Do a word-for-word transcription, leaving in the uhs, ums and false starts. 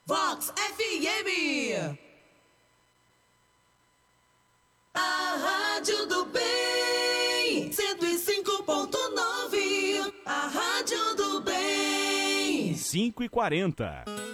Vox F M. A Rádio do Bem, cento e cinco ponto nove. A Rádio do Bem. cinco e quarenta.